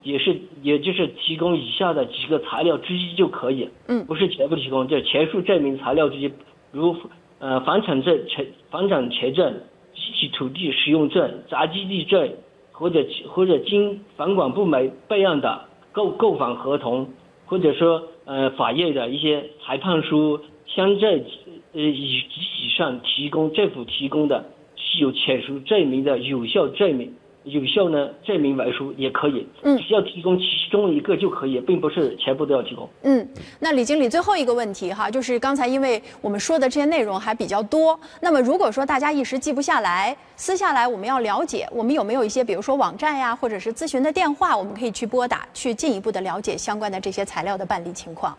也就是提供以下的几个材料之一就可以，不是全部提供。这前述证明材料之一，如房产权证、集体土地使用证、杂基地证，或者经房管部门备案的购房合同，或者说法院的一些裁判书、乡镇以上政府提供的具有前述证明的有效证明文书也可以，只要提供其中一个就可以，并不是全部都要提供。 那李经理最后一个问题哈，就是刚才因为我们说的这些内容还比较多，那么如果说大家一时记不下来，私下来我们要了解，我们有没有一些比如说网站呀，或者是咨询的电话，我们可以去拨打，去进一步的了解相关的这些材料的办理情况？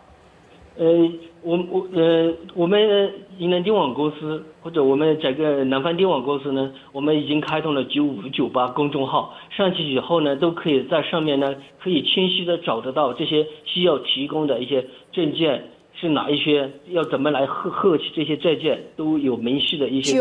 我们云南电网公司或者我们整个南方电网公司呢，我们已经开通了9598公众号，上去以后呢，都可以在上面呢，可以清晰的找得到这些需要提供的一些证件是哪一些，要怎么来核取这些证件，都有明细的一些。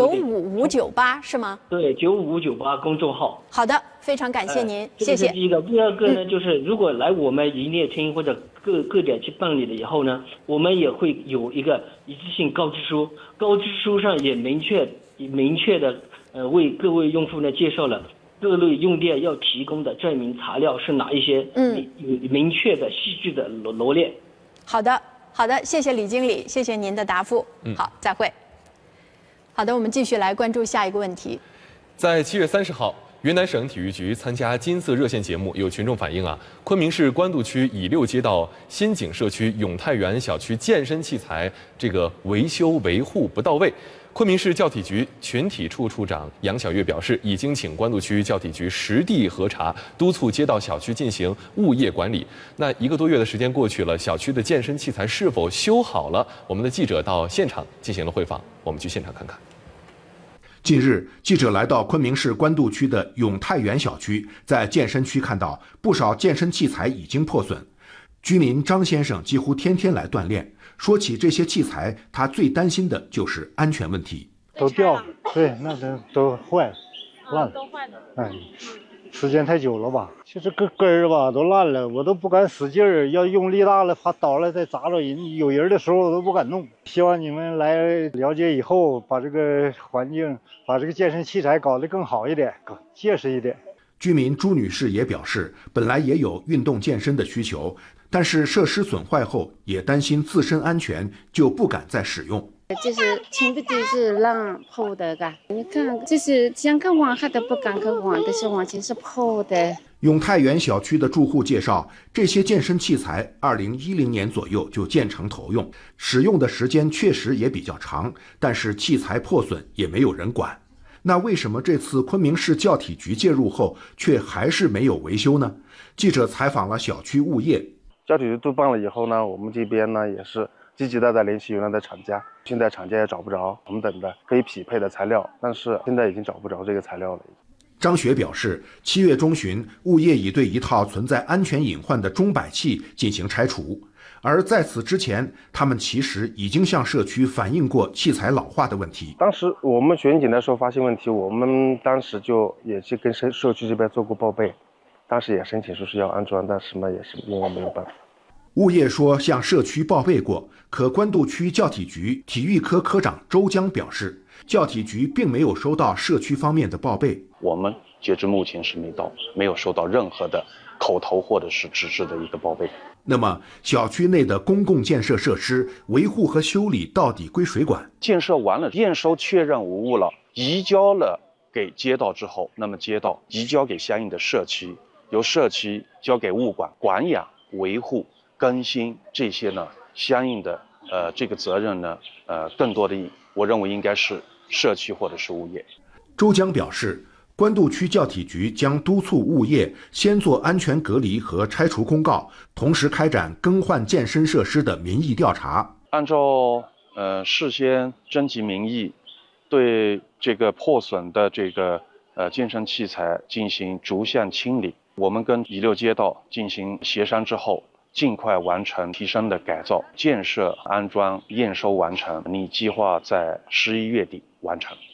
95598是吗？ 对，95598公众号。 好的，非常感谢您，谢谢。 这是第一个，第二个呢，就是如果来我们营业厅或者各点去办理了以后呢，我们也会有一个一次性告知书，告知书上也明确的为各位用户呢介绍了各类用电要提供的证明材料是哪一些，有明确的细致的罗列。 好的，谢谢李经理，谢谢您的答复。好，再会。好的，我们继续来关注下一个问题。 在7月30号。云南省体育局参加金色热线节目，有群众反映昆明市官渡区乙六街道新景社区永泰园小区健身器材这个维修维护不到位。昆明市教体局群体处处长杨晓月表示，已经请官渡区教体局实地核查，督促街道小区进行物业管理。那1个多月的时间过去了，小区的健身器材是否修好了？我们的记者到现场进行了汇访，我们去现场看看。 近日，记者来到昆明市官渡区的永泰园小区，在健身区看到不少健身器材已经破损。居民张先生几乎天天来锻炼，说起这些器材，他最担心的就是安全问题。 都掉，对，那都坏了，烂了， 都坏了。 时间太久了吧？其实根儿吧都烂了，我都不敢使劲儿，要用力大了怕倒了再砸着人。有人的时候我都不敢弄。希望你们来了解以后，把这个环境，把这个健身器材搞得更好一点，更结实一点。 居民朱女士也表示，本来也有运动健身的需求，但是设施损坏后，也担心自身安全，就不敢再使用。 就是墙壁都是烂破的，你看，就是想去玩还都不敢去玩，都是完全是破的。 永泰园小区的住户介绍，这些健身器材2010年左右就建成投用，使用的时间确实也比较长，但是器材破损也没有人管。那为什么这次昆明市教体局介入后，却还是没有维修呢？记者采访了小区物业， 教体局督办了以后呢，我们这边呢也是积极的在联系原来的厂家，现在厂家也找不着同等的可以匹配的材料，但是现在已经找不着这个材料了。 张雪表示，7月中旬，物业已对一套存在安全隐患的钟摆器进行拆除，而在此之前，他们其实已经向社区反映过器材老化的问题。 当时我们巡警的时候发现问题，我们当时就也去跟社区这边做过报备，当时也申请说是要安装，但是呢也是因为没有办法。 物业说向社区报备过，可官渡区教体局体育科科长周江表示，教体局并没有收到社区方面的报备。 我们截至目前是没有收到任何的口头或者是纸质的一个报备。 那么小区内的公共建设设施维护和修理到底归谁管？ 建设完了，验收确认无误了，移交了给街道之后，那么街道移交给相应的社区，由社区交给物管管养、维护、更新这些呢，相应的这个责任呢，更多的我认为应该是社区或者是物业。 周江表示，官渡区教体局将督促物业先做安全隔离和拆除公告，同时开展更换健身设施的民意调查。 按照事先征集民意，对这个破损的这个健身器材进行逐项清理。我们跟乙六街道进行协商之后，尽快完成提升的改造、建设、安装、验收完成，拟计划在11月底完成。